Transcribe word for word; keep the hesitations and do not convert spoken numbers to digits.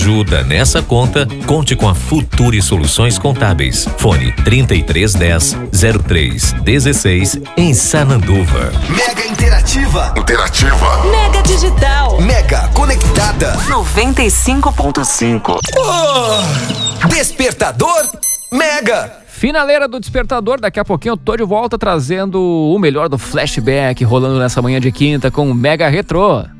ajuda nessa conta, conte com a Futuri Soluções Contábeis. Fone trinta e três dez, zero três dezesseis em Sananduva. Mega Interativa. Interativa. Mega Digital. Mega Conectada. noventa e cinco ponto cinco. Oh, Despertador Mega. Finaleira do Despertador, daqui a pouquinho eu tô de volta trazendo o melhor do Flashback rolando nessa manhã de quinta com o Mega Retrô.